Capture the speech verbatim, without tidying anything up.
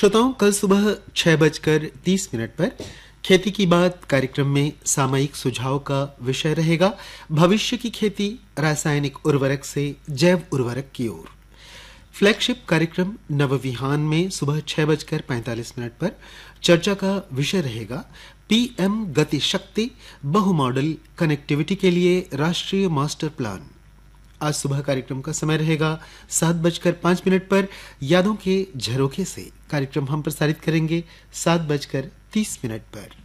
श्रोताओं, कल सुबह छह बजकर तीस मिनट पर खेती की बात कार्यक्रम में सामयिक सुझाव का विषय रहेगा भविष्य की खेती रासायनिक उर्वरक से जैव उर्वरक की ओर। फ्लैगशिप कार्यक्रम नवविहान में सुबह छह बजकर पैंतालीस मिनट पर चर्चा का विषय रहेगा पीएम गति शक्ति बहु मॉडल कनेक्टिविटी के लिए राष्ट्रीय मास्टर प्लान। आज सुबह कार्यक्रम का समय रहेगा सात बजकर पांच मिनट पर। यादों के झरोखे से कार्यक्रम हम प्रसारित करेंगे सात बजकर तीस मिनट पर।